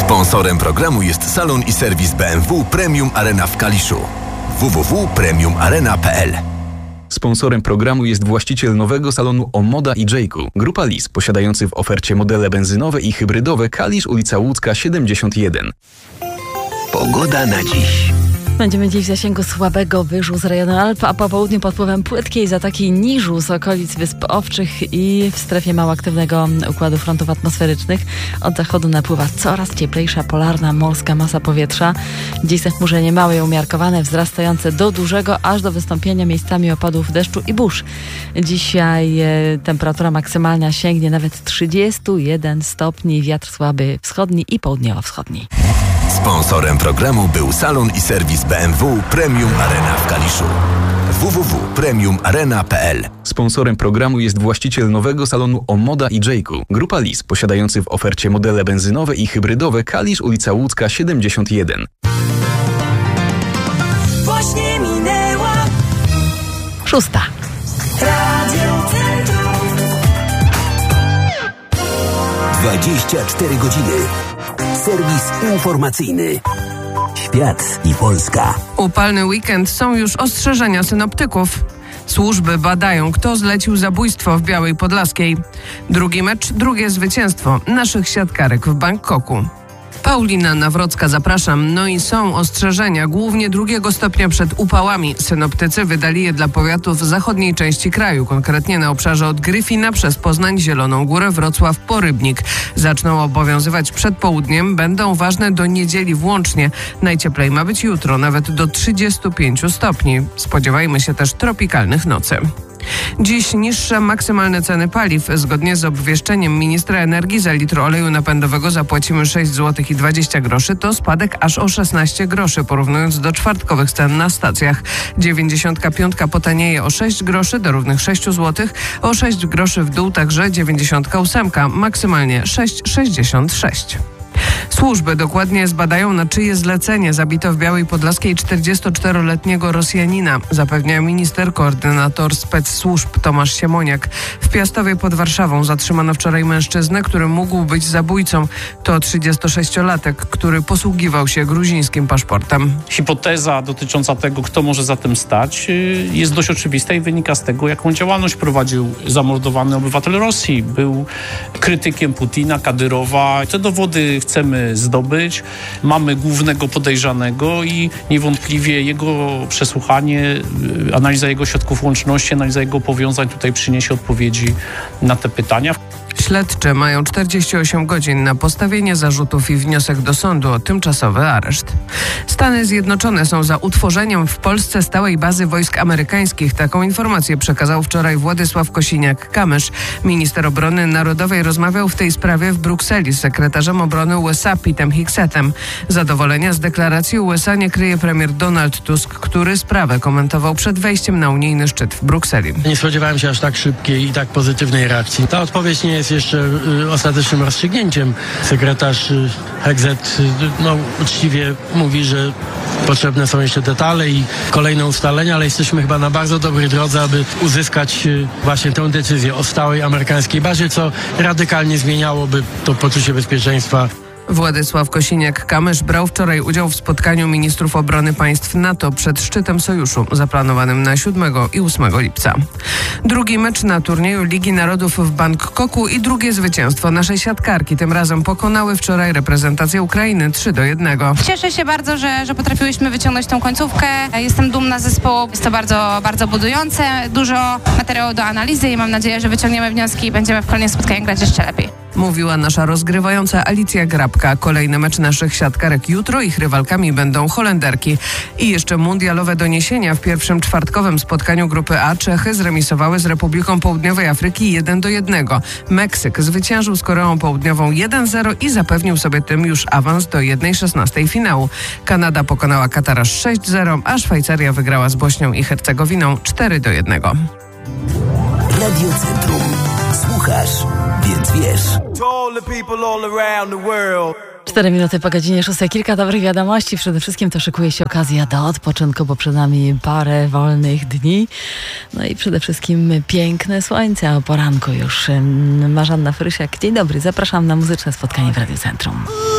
Sponsorem programu jest salon i serwis BMW Premium Arena w Kaliszu. www.premiumarena.pl. Sponsorem programu jest właściciel nowego salonu Omoda i Jayku. Grupa Lis, posiadający w ofercie modele benzynowe i hybrydowe. Kalisz, ulica Łódzka 71. Pogoda na dziś. Będziemy dziś w zasięgu słabego wyżu z rejonu Alp, a po południu pod wpływem płytkiej zatoki Niżu z okolic Wysp Owczych i w strefie mało aktywnego układu frontów atmosferycznych. Od zachodu napływa coraz cieplejsza polarna morska masa powietrza. Dziś zachmurzenie małe i umiarkowane, wzrastające do dużego, aż do wystąpienia miejscami opadów deszczu i burz. Dzisiaj temperatura maksymalna sięgnie nawet 31 stopni, wiatr słaby wschodni i południowo-wschodni. Sponsorem programu był salon i serwis BMW Premium Arena w Kaliszu. www.premiumarena.pl. Sponsorem programu jest właściciel nowego salonu Omoda i Jayku. Grupa Lis, posiadający w ofercie modele benzynowe i hybrydowe. Kalisz, ulica Łódzka 71. Właśnie minęła 6. Radio Centrum. 24 godziny. Serwis informacyjny. Świat i Polska. Upalny weekend, są już ostrzeżenia synoptyków. Służby badają, kto zlecił zabójstwo w Białej Podlaskiej. Drugi mecz, drugie zwycięstwo naszych siatkarek w Bangkoku. Paulina Nawrocka, zapraszam. No i są ostrzeżenia, głównie 2 stopnia przed upałami. Synoptycy wydali je dla powiatów w zachodniej części kraju, konkretnie na obszarze od Gryfina przez Poznań, Zieloną Górę, Wrocław po Rybnik. Zaczną obowiązywać przed południem, będą ważne do niedzieli włącznie. Najcieplej ma być jutro, nawet do 35 stopni. Spodziewajmy się też tropikalnych nocy. Dziś niższe maksymalne ceny paliw. Zgodnie z obwieszczeniem ministra energii za litr oleju napędowego zapłacimy 6,20 zł. To spadek aż o 16 groszy, porównując do czwartkowych cen na stacjach. 95 potanieje o 6 groszy do równych 6 zł. O 6 groszy w dół także 98, maksymalnie 6,66. Służby dokładnie zbadają, na czyje zlecenie zabito w Białej Podlaskiej 44-letniego Rosjanina, zapewnia minister, koordynator spec-służb Tomasz Siemoniak. W Piastowie pod Warszawą zatrzymano wczoraj mężczyznę, który mógł być zabójcą. To 36-latek, który posługiwał się gruzińskim paszportem. Hipoteza dotycząca tego, kto może za tym stać, jest dość oczywista i wynika z tego, jaką działalność prowadził zamordowany obywatel Rosji. Był krytykiem Putina, Kadyrowa. Te dowody chcemy zdobyć. Mamy głównego podejrzanego i niewątpliwie jego przesłuchanie, analiza jego środków łączności, analiza jego powiązań tutaj przyniesie odpowiedzi na te pytania. Śledczy mają 48 godzin na postawienie zarzutów i wniosek do sądu o tymczasowy areszt. Stany Zjednoczone są za utworzeniem w Polsce stałej bazy wojsk amerykańskich. Taką informację przekazał wczoraj Władysław Kosiniak-Kamysz. Minister Obrony Narodowej rozmawiał w tej sprawie w Brukseli z sekretarzem obrony USA Petem Higsetem. Zadowolenia z deklaracji USA nie kryje premier Donald Tusk, który sprawę komentował przed wejściem na unijny szczyt w Brukseli. Nie spodziewałem się aż tak szybkiej i tak pozytywnej reakcji. Ta odpowiedź nie jest jeszcze ostatecznym rozstrzygnięciem. Sekretarz Hegset uczciwie mówi, że potrzebne są jeszcze detale i kolejne ustalenia, ale jesteśmy chyba na bardzo dobrej drodze, aby uzyskać właśnie tę decyzję o stałej amerykańskiej bazie, co radykalnie zmieniałoby to poczucie bezpieczeństwa. Władysław Kosiniak-Kamysz brał wczoraj udział w spotkaniu ministrów obrony państw NATO przed szczytem sojuszu zaplanowanym na 7 i 8 lipca. Drugi mecz na turnieju Ligi Narodów w Bangkoku i drugie zwycięstwo naszej siatkarki. Tym razem pokonały wczoraj reprezentację Ukrainy 3-1. Cieszę się bardzo, że potrafiłyśmy wyciągnąć tą końcówkę. Jestem dumna z zespołu. Jest to bardzo, bardzo budujące. Dużo materiału do analizy i mam nadzieję, że wyciągniemy wnioski i będziemy w kolejnych spotkaniach grać jeszcze lepiej. Mówiła nasza rozgrywająca Alicja Grabka. Kolejny mecz naszych siatkarek jutro. Ich rywalkami będą Holenderki. I jeszcze mundialowe doniesienia. W pierwszym czwartkowym spotkaniu grupy A Czechy zremisowały z Republiką Południowej Afryki 1-1. Meksyk zwyciężył z Koreą Południową 1-0 i zapewnił sobie tym już awans do 1/16 finału. Kanada pokonała Katar aż 6-0, a Szwajcaria wygrała z Bośnią i Hercegowiną 4-1. Radio Centrum. Słuchasz, więc wiesz. 4 minuty po godzinie 6. Kilka dobrych wiadomości. Przede wszystkim to szykuje się okazja do odpoczynku, bo przed nami parę wolnych dni. No i przede wszystkim piękne słońce, a o poranku już Marzanna Frysiak. Dzień dobry, zapraszam na muzyczne spotkanie w Radio Centrum.